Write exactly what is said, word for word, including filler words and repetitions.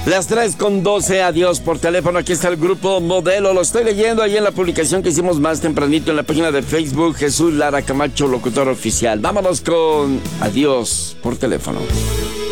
Las tres con doce, adiós por teléfono. Aquí está el grupo Modelo. Lo estoy leyendo ahí en la publicación que hicimos más tempranito en la página de Facebook. Jesús Lara Camacho, locutor oficial. Vámonos con adiós por teléfono.